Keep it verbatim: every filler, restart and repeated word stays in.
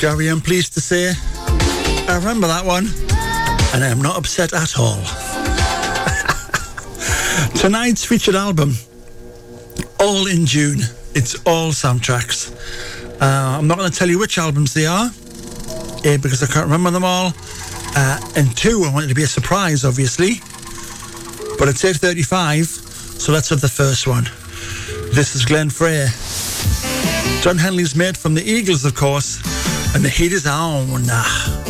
Gary, I'm pleased to say I remember that one, and I'm not upset at all. Tonight's featured album, all in June. It's all soundtracks. Uh, I'm not going to tell you which albums they are, A, because I can't remember them all, uh, and two, I want it to be a surprise, obviously. But it's eight thirty-five, so let's have the first one. This is Glenn Frey. John Henley's mate from the Eagles, of course, and the heat is on.